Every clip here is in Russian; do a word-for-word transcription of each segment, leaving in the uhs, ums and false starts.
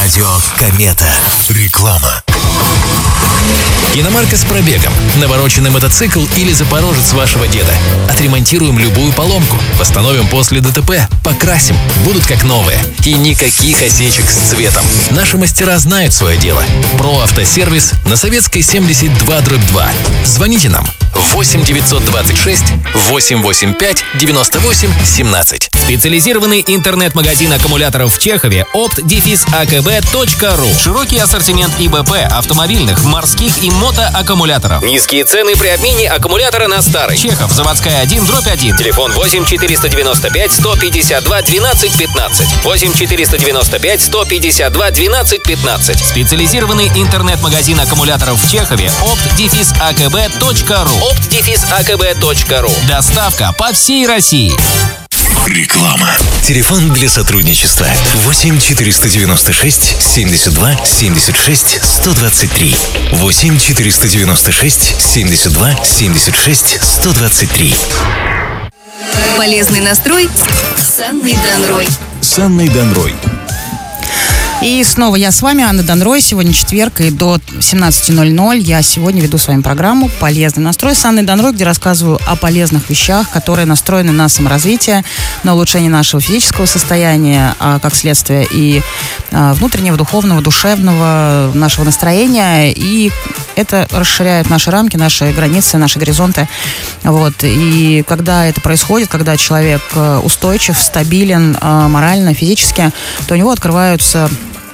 Радио Комета. Реклама. Иномарка с пробегом, навороченный мотоцикл или запорожец вашего деда. Отремонтируем любую поломку, восстановим после ДТП, покрасим, будут как новые. И никаких осечек с цветом. Наши мастера знают свое дело. Про автосервис на Советской семьдесят два дробь два. Звоните нам восемь девятьсот двадцать шесть восемьсот восемьдесят пять девяносто восемь семнадцать. Специализированный интернет-магазин аккумуляторов в Чехове опт дефис а ка бэ точка ру. Широкий ассортимент и бэ пэ, автомобильных, морских и мотоаккумуляторов. Низкие цены при обмене аккумулятора на старый. Чехов, заводская один дробь один. Телефон восемь четыреста девяносто пять сто пятьдесят два двенадцать пятнадцать. восемь четыреста девяносто пять сто пятьдесят два двенадцать пятнадцать. Специализированный интернет-магазин аккумуляторов в Чехове опт дефис а ка бэ точка ру. опт дефис а ка бэ точка ру. Доставка по всей России. Реклама. Телефон для сотрудничества восемь четыреста девяносто шесть семьдесят два семьдесят шесть сто двадцать три. восемь четыреста девяносто шесть семьдесят два семьдесят шесть сто двадцать три. Полезный настрой с Анной Данрой. С Анной Данрой. И снова я с вами, Анна Данрой. Сегодня четверг, и до семнадцати ноль-ноль я сегодня веду с вами программу «Полезный настрой» с Анной Данрой, где рассказываю о полезных вещах, которые настроены на саморазвитие, на улучшение нашего физического состояния, а как следствие и внутреннего, духовного, душевного, нашего настроения. И это расширяет наши рамки, наши границы, наши горизонты. Вот. И когда это происходит, когда человек устойчив, стабилен морально, физически, то у него открываются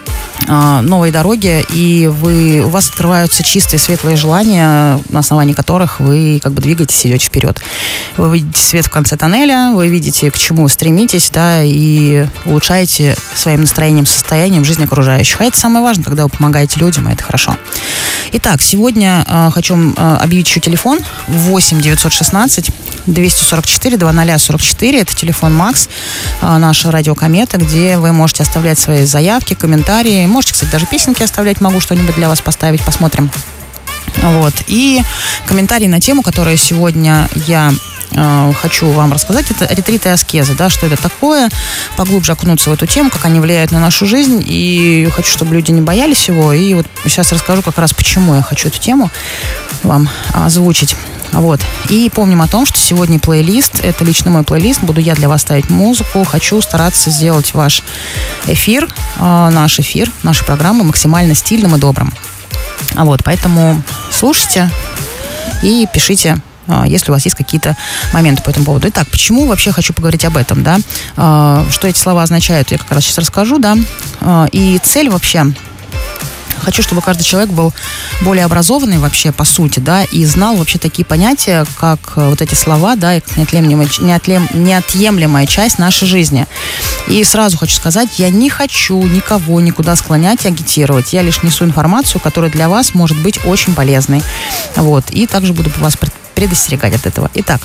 новые дороги, и вы, у вас открываются чистые, светлые желания, на основании которых вы как бы двигаетесь, идете вперед. Вы видите свет в конце тоннеля, вы видите, к чему стремитесь, да, и улучшаете своим настроением, состоянием жизнь окружающих. А это самое важное, когда вы помогаете людям, и это хорошо. Итак, сегодня э, хочу э, объявить еще телефон восемь девятьсот шестнадцать двести сорок четыре двадцать сорок четыре. Это телефон Макс, э, наша радио Комета, где вы можете оставлять свои заявки, комментарии. Можете, кстати, даже песенки оставлять, могу что-нибудь для вас поставить, посмотрим. Вот. И комментарии на тему, которую сегодня я э, хочу вам рассказать, это ретрит и аскеза, да, что это такое, поглубже окунуться в эту тему, как они влияют на нашу жизнь, и хочу, чтобы люди не боялись его, и вот сейчас расскажу как раз, почему я хочу эту тему вам озвучить. Вот. И помним о том, что сегодня плейлист, это лично мой плейлист, буду я для вас ставить музыку, хочу стараться сделать ваш эфир, э, наш эфир, наши программы максимально стильным и добрым. Вот, поэтому слушайте и пишите, э, если у вас есть какие-то моменты по этому поводу. Итак, почему вообще хочу поговорить об этом, да? Э, что эти слова означают, я как раз сейчас расскажу, да? Э, и цель вообще... Хочу, чтобы каждый человек был более образованный вообще, по сути, да, и знал вообще такие понятия, как вот эти слова, да, и как неотъемлемая, неотлем, неотъемлемая часть нашей жизни. И сразу хочу сказать, я не хочу никого никуда склонять и агитировать. Я лишь несу информацию, которая для вас может быть очень полезной. Вот. И также буду вас предостерегать от этого. Итак,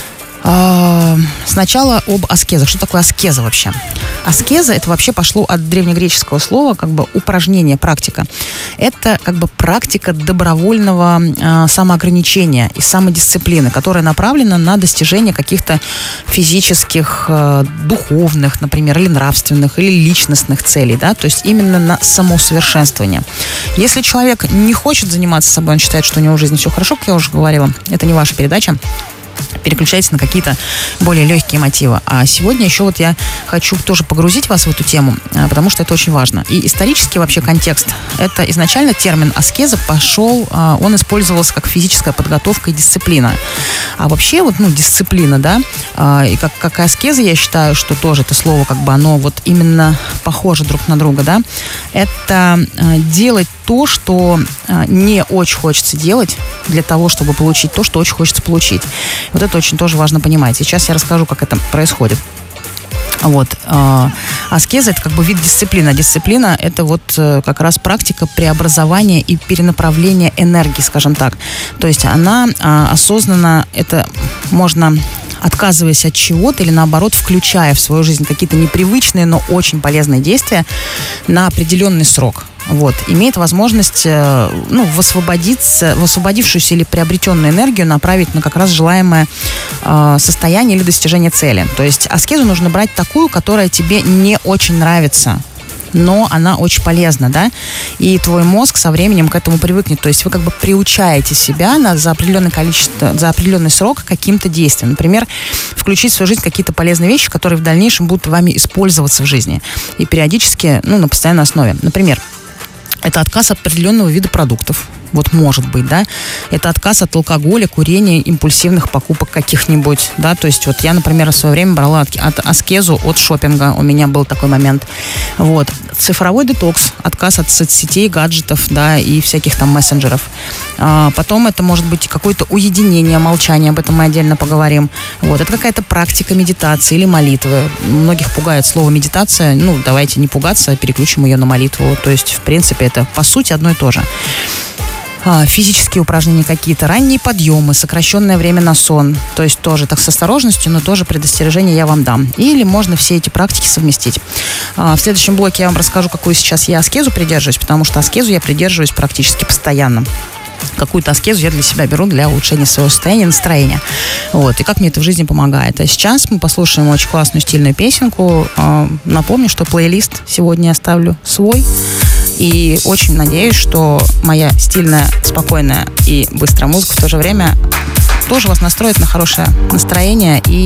сначала об аскезах. Что такое аскеза вообще? Аскеза, это вообще пошло от древнегреческого слова, как бы упражнение, практика. Это как бы практика добровольного э, самоограничения и самодисциплины, которая направлена на достижение каких-то физических, э, духовных, например, или нравственных, или личностных целей, да, то есть именно на самоусовершенствование. Если человек не хочет заниматься собой, он считает, что у него в жизни все хорошо, как я уже говорила, это не ваша передача, переключайтесь на какие-то более легкие мотивы. А сегодня еще вот я хочу тоже погрузить вас в эту тему, потому что это очень важно. И исторический вообще контекст. Это изначально термин аскеза пошел, он использовался как физическая подготовка и дисциплина. А вообще вот, ну, дисциплина, да, и как, как аскеза, я считаю, что тоже это слово, как бы оно вот именно похоже друг на друга, да, это делать то, что не очень хочется делать для того, чтобы получить то, что очень хочется получить. Вот это очень тоже важно понимать. Сейчас я расскажу, как это происходит. Вот. Аскеза – это как бы вид дисциплины. Дисциплина – это вот как раз практика преобразования и перенаправления энергии, скажем так. То есть она осознанно, это можно... отказываясь от чего-то или, наоборот, включая в свою жизнь какие-то непривычные, но очень полезные действия на определенный срок. Вот, имеет возможность, ну, высвободиться, высвободившуюся или приобретенную энергию направить на как раз желаемое э, состояние или достижение цели. То есть аскезу нужно брать такую, которая тебе не очень нравится. но она очень полезна, да, и твой мозг со временем к этому привыкнет, то есть вы как бы приучаете себя на, за определенное количество, за определенный срок к каким-то действиям. Например, включить в свою жизнь какие-то полезные вещи, которые в дальнейшем будут вами использоваться в жизни и периодически, ну, на постоянной основе. Например, это отказ от определенного вида продуктов. Вот может быть, да. Это отказ от алкоголя, курения, импульсивных покупок каких-нибудь, да. То есть вот я, например, в свое время брала от, от аскезу от шопинга. У меня был такой момент. Вот. Цифровой детокс, отказ от соцсетей, гаджетов, да, и всяких там мессенджеров. А, потом это может быть какое-то уединение, молчание, об этом мы отдельно поговорим. Вот. Это какая-то практика медитации или молитвы. Многих пугает слово медитация. Ну, давайте не пугаться, переключим ее на молитву. То есть, в принципе, это по сути одно и то же. Физические упражнения какие-то, ранние подъемы, сокращенное время на сон. То есть тоже так с осторожностью, но тоже предостережение я вам дам. Или можно все эти практики совместить. В следующем блоке я вам расскажу, какую сейчас я аскезу придерживаюсь, потому что аскезу я придерживаюсь практически постоянно. Какую-то аскезу я для себя беру для улучшения своего состояния, настроения. Вот. И как мне это в жизни помогает. А сейчас мы послушаем очень классную стильную песенку. Напомню, что плейлист сегодня я оставлю свой. И очень надеюсь, что моя стильная, спокойная и быстрая музыка в то же время тоже вас настроит на хорошее настроение и